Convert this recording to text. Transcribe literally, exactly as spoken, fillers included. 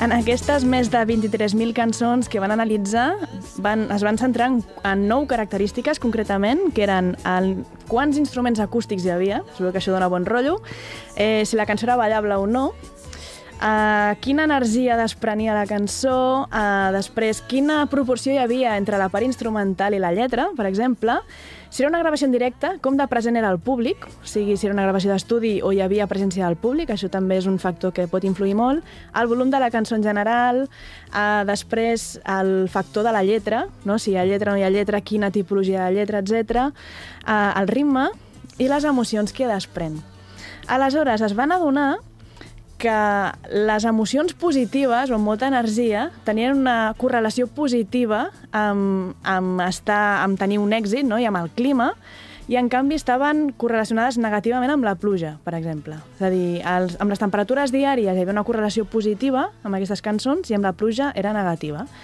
En aquestes més de vint-i-tres mil cançons que van analitzar, van, es van centrar en, en nou característiques concretament, que eren el, quants instruments acústics hi havia, segur que això dona bon rotllo, eh, si la cançó era ballable o no, Uh, quina energia desprenia la cançó, uh, després quina proporció hi havia entre la part instrumental i la lletra, per exemple, si era una gravació en directe, com de present era el públic, o sigui, si era una gravació d'estudi o hi havia presència del públic, això també és un factor que pot influir molt, el volum de la cançó en general, uh, després el factor de la lletra, no? Si hi ha lletra o no hi ha lletra, quina tipologia de lletra, etcètera, uh, el ritme i les emocions que desprèn. Aleshores, es van adonar que les emocions positives o amb molta energia tenien una correlació positiva amb, amb, estar, amb tenir un èxit, no? I amb el clima, i en canvi estaven correlacionades negativament amb la pluja, per exemple. És a dir, els, amb les temperatures diàries hi havia una correlació positiva amb aquestes cançons i amb la pluja era negativa.